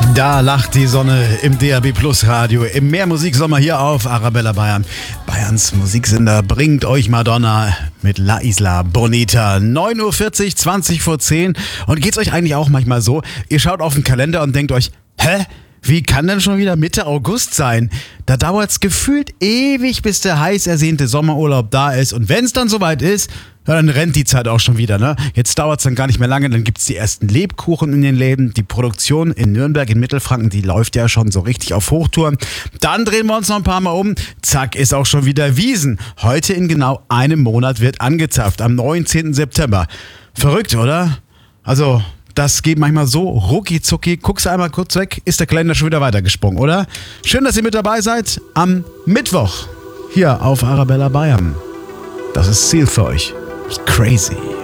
Da lacht die Sonne im DAB Plus Radio, im Mehrmusiksommer hier auf Arabella Bayern. Bayerns Musiksender bringt euch Madonna mit La Isla Bonita. 9:40 Uhr, 20 vor 10. Und geht's euch eigentlich auch manchmal so? Ihr schaut auf den Kalender und denkt euch, hä? Wie kann denn schon wieder Mitte August sein? Da dauert's gefühlt ewig, bis der heiß ersehnte Sommerurlaub da ist. Und wenn's dann soweit ist, ja, dann rennt die Zeit auch schon wieder, ne? Jetzt dauert's dann gar nicht mehr lange, dann gibt's die ersten Lebkuchen in den Läden. Die Produktion in Nürnberg, in Mittelfranken, die läuft ja schon so richtig auf Hochtouren. Dann drehen wir uns noch ein paar Mal um. Zack, ist auch schon wieder Wiesn. Heute in genau einem Monat wird angezapft, am 19. September. Verrückt, oder? Also, das geht manchmal so rucki zucki. Guckst du einmal kurz weg, ist der Kalender schon wieder weitergesprungen, oder? Schön, dass ihr mit dabei seid am Mittwoch hier auf Arabella Bayern. Das ist Ziel für euch. Crazy.